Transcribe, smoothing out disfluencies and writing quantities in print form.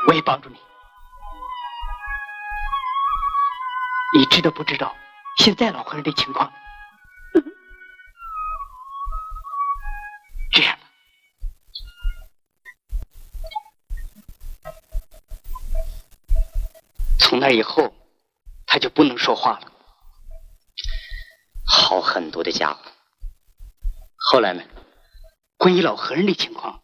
我也帮助你。你知道不知道现在老和尚的情况？这样吧，从那以后，他就不能说话了。好狠毒的家伙！后来呢？关于老和尚的情况，